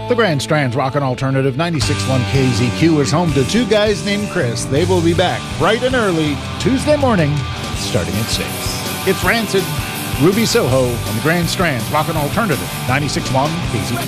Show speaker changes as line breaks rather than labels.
The Grand Strand's Rockin' Alternative 96.1 KZQ is home to two guys named Chris. They will be back bright and early Tuesday morning, starting at 6. It's Rancid, Ruby Soho, on the Grand Strand's Rockin' Alternative 96.1 KZQ.